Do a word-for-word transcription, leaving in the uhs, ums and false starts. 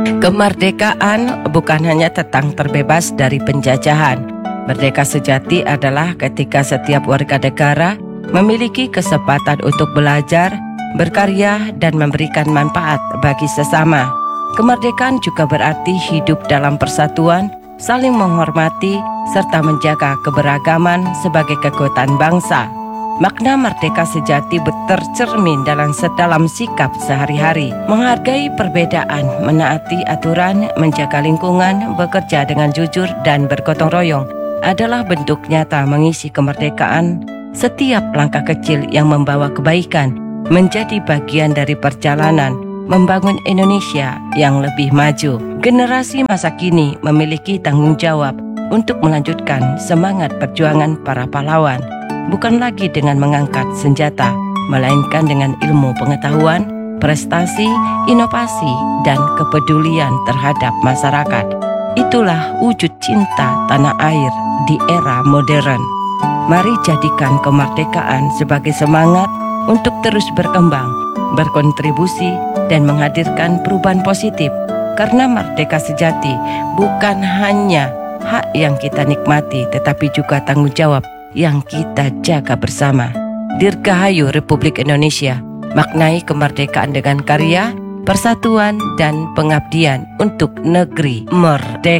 Kemerdekaan bukan hanya tentang terbebas dari penjajahan. Merdeka sejati adalah ketika setiap warga negara memiliki kesempatan untuk belajar, berkarya, dan memberikan manfaat bagi sesama. Kemerdekaan juga berarti hidup dalam persatuan, saling menghormati, serta menjaga keberagaman sebagai kekuatan bangsa. Makna merdeka sejati tercermin dalam sedalam sikap sehari-hari, menghargai perbedaan, menaati aturan, menjaga lingkungan, bekerja dengan jujur, dan bergotong royong adalah bentuk nyata mengisi kemerdekaan. Setiap langkah kecil yang membawa kebaikan menjadi bagian dari perjalanan membangun Indonesia yang lebih maju. Generasi masa kini memiliki tanggung jawab untuk melanjutkan semangat perjuangan para pahlawan, bukan lagi dengan mengangkat senjata, melainkan dengan ilmu pengetahuan, prestasi, inovasi, dan kepedulian terhadap masyarakat. Itulah wujud cinta tanah air di era modern. Mari jadikan kemerdekaan sebagai semangat untuk terus berkembang, berkontribusi, dan menghadirkan perubahan positif. Karena merdeka sejati bukan hanya hak yang kita nikmati, tetapi juga tanggung jawab yang kita jaga bersama. Dirgahayu Republik Indonesia, maknai kemerdekaan dengan karya, persatuan, dan pengabdian untuk negeri merdeka.